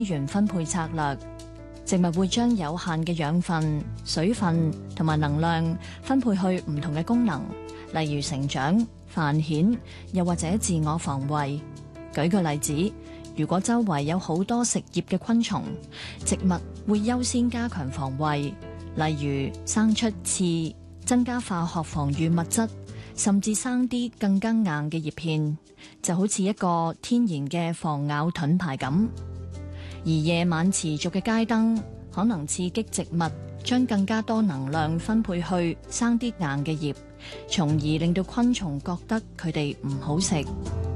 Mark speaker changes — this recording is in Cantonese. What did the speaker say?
Speaker 1: 源分配策略。植物會將有限嘅養分、水分同埋能量分配去唔同嘅功能，例如成長、繁衍，又或者自我防衛。舉個例子，如果周圍有好多食葉嘅昆蟲，植物會優先加強防衛，例如生出刺、增加化學防禦物質，甚至生啲更加硬嘅葉片，就好似一個天然嘅防咬盾牌咁。而夜晚持續嘅街燈可能刺激植物將更加多能量分配去生啲硬嘅葉，從而令到昆蟲覺得佢哋唔好食。